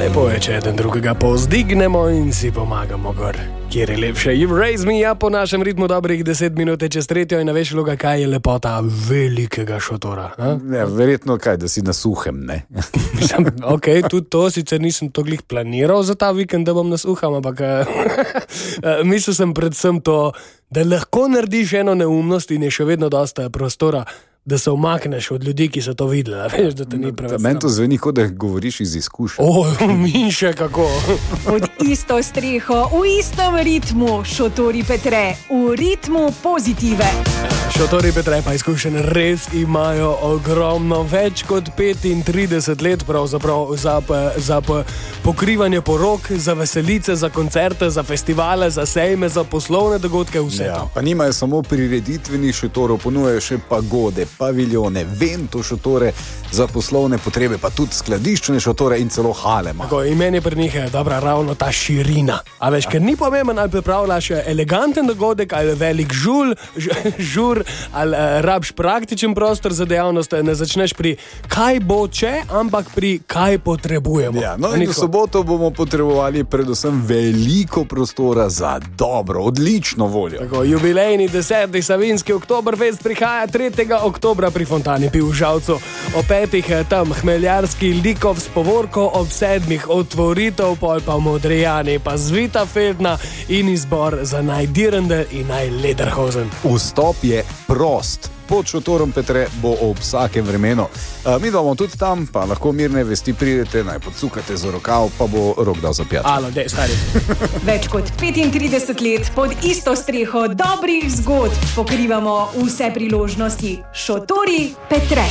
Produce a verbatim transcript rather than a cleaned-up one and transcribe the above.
Lepo je, če eden drugega pozdignemo in si pomagamo gor. Kjer je lepše? You raise me up po našem ritmu dobrih deset minut čez tretjo in veš, Luka, kaj je lepota velikega šotora. Ja, verjetno kaj, da si na suhem, ne? Ok, tudi to, sicer nisem to glih planiral za ta vikend, da bom na suhem, ampak mislil sem predvsem to, da lahko narediš eno neumnost in je še vedno dosta prostora, da se umakneš od ljudi, ki so to videli. Veš, da te ni preveč. Meni to zveni, kot da govoriš iz izkušenj. O, mi še kako. Pod isto streho, v istem ritmu, Šotori Petre, v ritmu pozitive. Šotori Petre pa izkušenj res imajo ogromno, več kot petintrideset let pravzaprav za, za pokrivanje porok, za veselice, za koncerte, za festivale, za sejme, za poslovne dogodke, vse ja, to. Pa nimajo samo prireditvenih šotorov, ponujajo še pagode, paviljone, vento šotore za poslovne potrebe, pa tudi skladiščne šotore in celo halema. Tako, in meni pri njih je dobra ravno ta širina. A veš, ja. Ker ni pomemben, ali pripravljaš eleganten dogodek, ali velik žul, žur, ali uh, rabš praktičen prostor za dejavnost, ne začneš pri kaj bo če, ampak pri kaj potrebujemo. Ja, no in v soboto bomo potrebovali predvsem veliko prostora za dobro, odlično voljo. Tako, jubilejni deseti Savinjski Oktoberfest prihaja tretjega oktobra pri Fontani Pi v Žalcu. O petih tam hmeljarski likov s povorko, ob sedmih otvoritev, pol pa Modrijani, pa zvita Feldna in izbor za najdirndl in najlederhozen. Vstop je prost. Pod Šotorom Petre bo ob vsakem vremenu. Uh, mi bomo tudi tam, pa lahko mirne vesti pridete, naj podsukate za rokav, pa bo rok dal za pjat. Alo, dej, stari. Več kot petintrideset let pod isto streho dobrih zgodb pokrivamo vse priložnosti. Šotori Petre.